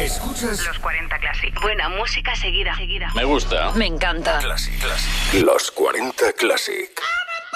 Escuchas Los 40 Classic. Buena música seguida. Me gusta. Me encanta. Classic. Los 40 Classic.